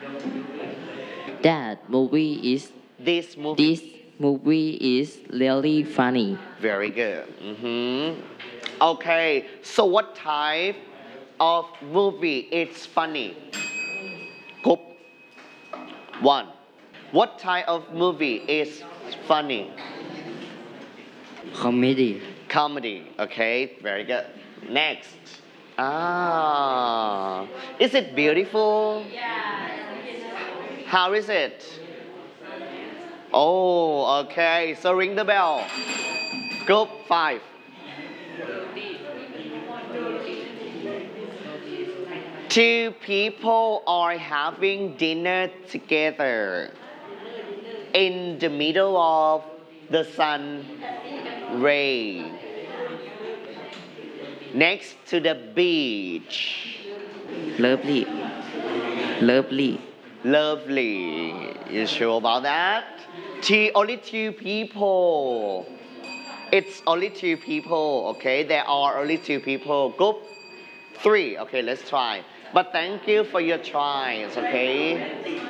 That movie is This movie. this movie is really funny. Very good. Okay, so what type of movie is funny? Group 1. What type of movie is funny? Comedy. Comedy. Okay, very good. Next. Ah, is it beautiful? How is it? Oh, okay. So ring the bell. Group 5. Two people are having dinner together in the middle of the sun ray next to the beach. Lovely. Lovely. Lovely. You sure about that? Only two people. It's only two people, okay? There are only two people. Group 3. Okay, let's try. But thank you for your tries, okay?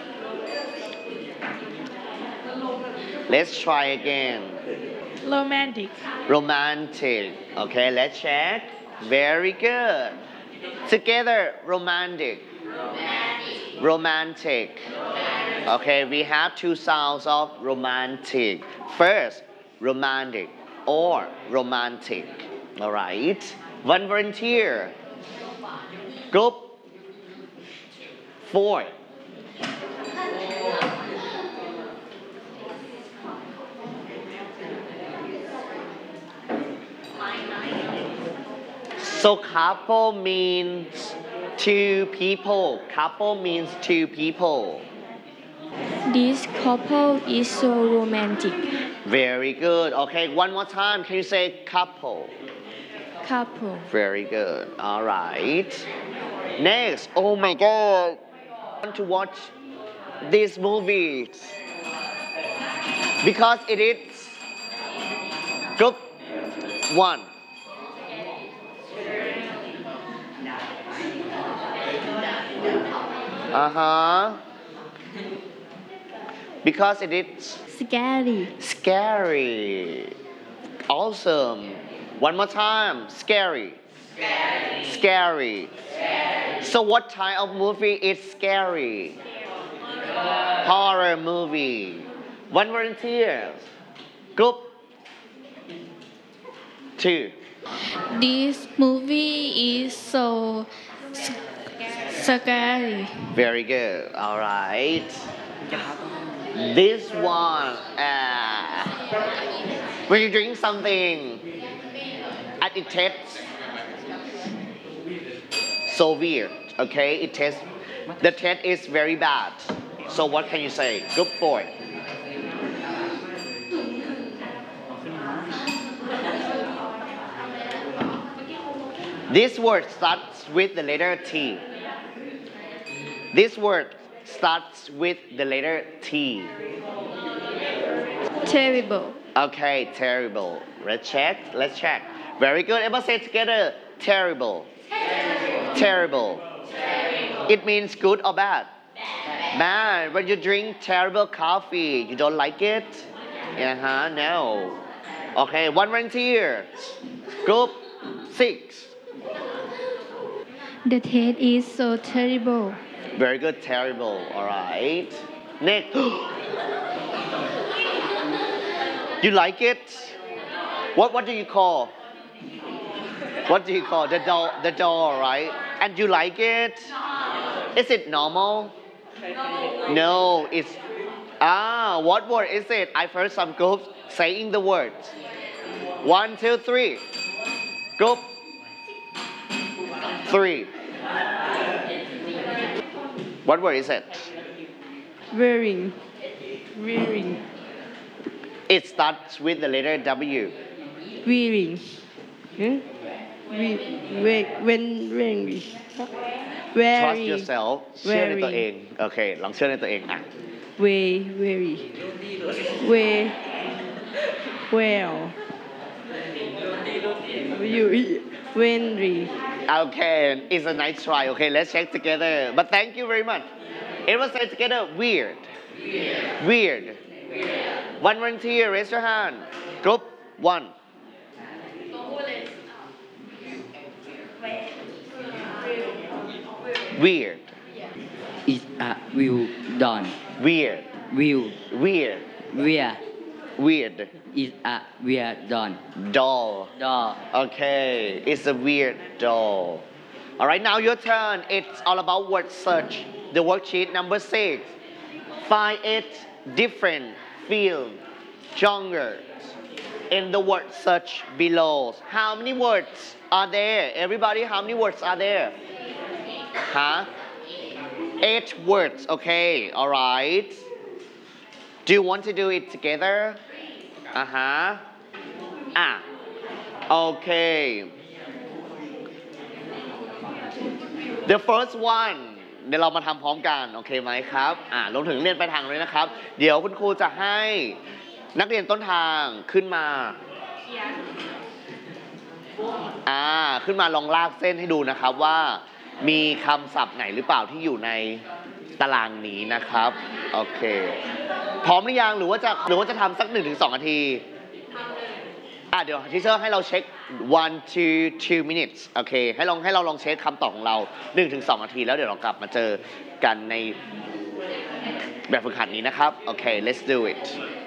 Let's try again. Romantic. Romantic. Okay, let's check. Very good. Together, romantic. Romantic. Okay, we have two sounds of romantic. First, romantic or romantic. All right. One volunteer. Group 4. So couple means two people. Couple means two people. This couple is so romantic. Very good. Okay, one more time. Can you say couple? Couple. Very good. All right. Next. Oh my God. I want to watch this movie because it is group 1. Uh-huh. Because it is Scary. scary. Awesome. One more time. Scary. Scary. So what type of movie is scary? Horror movie. One volunteer. Group 2. This movie is so scary. Very good. All right. This one, when you drink something and it tastes so weird, okay? The taste is very bad. So what can you say? Group 4. This word starts with the letter T. This word starts with the letter T. Terrible. Okay, terrible. Let's check. Very good. Everybody say it together. Terrible. Terrible. It means good or bad? Bad. When you drink terrible coffee, you don't like it? No. Okay, one volunteer. Group 6. The taste is so terrible. Very good, terrible. All right. Next. You like it? What do you call? What do you call the doll, right? And you like it? Is it normal? No, it's what word is it? I've heard some groups saying the words. 1, 2, 3. Group 3. What word is it? Wearing. Wearing. It starts with the letter W. Wearing. When wearing. Trust yourself เชื่อในตัวเองโอเคลองเชื่อในตัวเองอ่ะ very well you very Okay, it's a nice try. Okay, let's check together. But thank you very much. Everyone say together weird. Weird. One volunteer, raise your hand. Group 1. Weird. Is a well done. Weird. Will. Weird. Where Weird. is a well done. Doll. Dog. Okay, it's a weird doll. All right, now your turn. It's all about word search. The worksheet number 6. Find it different field genres in the word search below. How many words are there? Everybody, how many words are there? Huh? 8 words. Okay, all right. Do you want to do it together? Uh-huh. Ah. Okay. The first one เดี๋ยวเรามาทำพร้อมกันโอเคไหมครับรวมถึงเรียนไปทางด้วยนะครับ เดี๋ยวคุณครูจะให้นักเรียนต้นทางขึ้นมาขึ้นมาลองลากเส้นให้ดูนะครับว่ามีคำศัพท์ไหนหรือเปล่าที่อยู่ในตารางนี้นะครับโอเคพร้อมหรือยังหรือว่าจะทำสัก 1-2 นาทีเดี๋ยวทีเชอร์ให้เราเช็ค 1-2 minutes โอเคให้เราลองเช็คคำตอบของเรา 1-2 นาทีแล้วเดี๋ยวเรากลับมาเจอกันในแบบฝึกหัดนี้นะครับโอเค let's do it